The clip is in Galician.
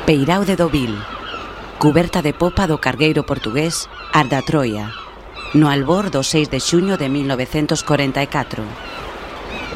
Peirao de Deauville, cuberta de popa do cargueiro portugués Arda Troia, no albor do 6 de xuño de 1944.